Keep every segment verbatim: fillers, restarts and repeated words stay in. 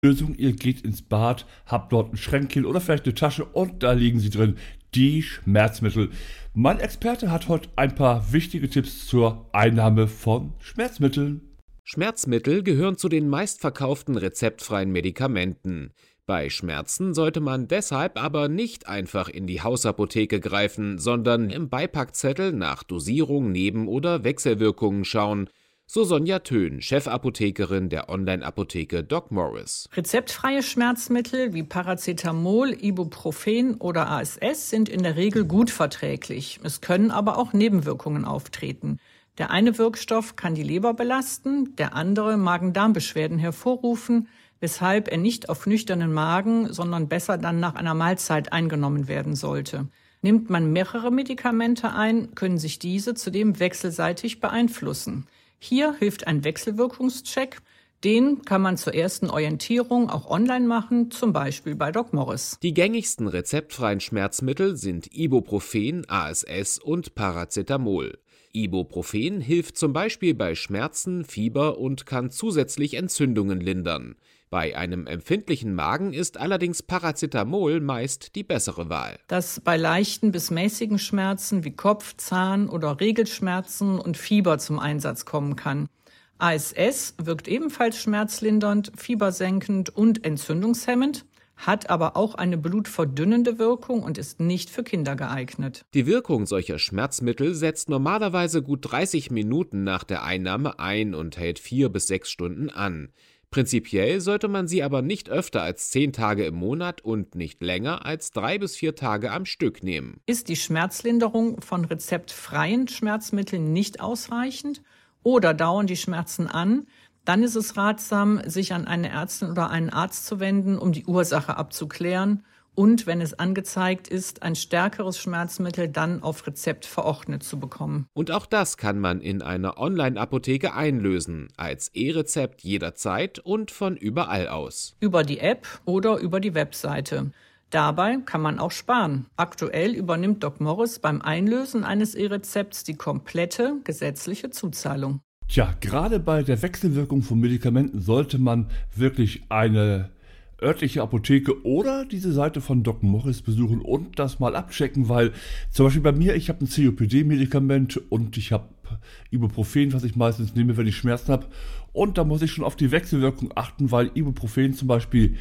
Lösung, ihr geht ins Bad, habt dort ein Schränkchen oder vielleicht eine Tasche und da liegen sie drin, die Schmerzmittel. Mein Experte hat heute ein paar wichtige Tipps zur Einnahme von Schmerzmitteln. Schmerzmittel gehören zu den meistverkauften rezeptfreien Medikamenten. Bei Schmerzen sollte man deshalb aber nicht einfach in die Hausapotheke greifen, sondern im Beipackzettel nach Dosierung, Neben- oder Wechselwirkungen schauen. So Sonja Thön, Chefapothekerin der Online-Apotheke Doc Morris. Rezeptfreie Schmerzmittel wie Paracetamol, Ibuprofen oder A S S sind in der Regel gut verträglich. Es können aber auch Nebenwirkungen auftreten. Der eine Wirkstoff kann die Leber belasten, der andere Magen-Darm-Beschwerden hervorrufen, weshalb er nicht auf nüchternen Magen, sondern besser dann nach einer Mahlzeit eingenommen werden sollte. Nimmt man mehrere Medikamente ein, können sich diese zudem wechselseitig beeinflussen. Hier hilft ein Wechselwirkungscheck. Den kann man zur ersten Orientierung auch online machen, zum Beispiel bei Doc Morris. Die gängigsten rezeptfreien Schmerzmittel sind Ibuprofen, A S S und Paracetamol. Ibuprofen hilft zum Beispiel bei Schmerzen, Fieber und kann zusätzlich Entzündungen lindern. Bei einem empfindlichen Magen ist allerdings Paracetamol meist die bessere Wahl. Das bei leichten bis mäßigen Schmerzen wie Kopf-, Zahn- oder Regelschmerzen und Fieber zum Einsatz kommen kann. A S S wirkt ebenfalls schmerzlindernd, fiebersenkend und entzündungshemmend, hat aber auch eine blutverdünnende Wirkung und ist nicht für Kinder geeignet. Die Wirkung solcher Schmerzmittel setzt normalerweise gut dreißig Minuten nach der Einnahme ein und hält vier bis sechs Stunden an. Prinzipiell sollte man sie aber nicht öfter als zehn Tage im Monat und nicht länger als drei bis vier Tage am Stück nehmen. Ist die Schmerzlinderung von rezeptfreien Schmerzmitteln nicht ausreichend oder dauern die Schmerzen an, dann ist es ratsam, sich an eine Ärztin oder einen Arzt zu wenden, um die Ursache abzuklären und, wenn es angezeigt ist, ein stärkeres Schmerzmittel dann auf Rezept verordnet zu bekommen. Und auch das kann man in einer Online-Apotheke einlösen, als E-Rezept jederzeit und von überall aus. Über die App oder über die Webseite. Dabei kann man auch sparen. Aktuell übernimmt Doc Morris beim Einlösen eines E-Rezepts die komplette gesetzliche Zuzahlung. Tja, gerade bei der Wechselwirkung von Medikamenten sollte man wirklich eine örtliche Apotheke oder diese Seite von Doc Morris besuchen und das mal abchecken, weil zum Beispiel bei mir, ich habe ein C O P D-Medikament und ich habe Ibuprofen, was ich meistens nehme, wenn ich Schmerzen habe, und da muss ich schon auf die Wechselwirkung achten, weil Ibuprofen zum Beispiel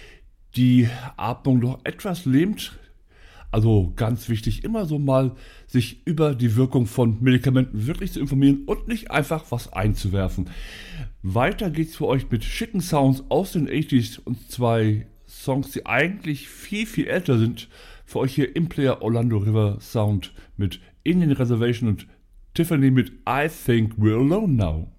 die Atmung noch etwas lähmt. Also ganz wichtig, immer so mal sich über die Wirkung von Medikamenten wirklich zu informieren und nicht einfach was einzuwerfen. Weiter geht's für euch mit schicken Sounds aus den achtziger und zwei Songs, die eigentlich viel, viel älter sind. Für euch hier im Player Orlando River Sound mit Indian Reservation und Tiffany mit I Think We're Alone Now.